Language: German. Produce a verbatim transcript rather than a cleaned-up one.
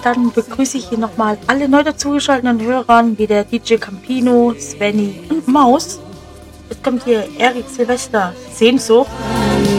dann begrüße ich hier nochmal alle neu dazugeschalteten Hörern, wie der D J Campino, Svenny und Maus. Jetzt kommt hier Erik Silvester, Sehnsucht.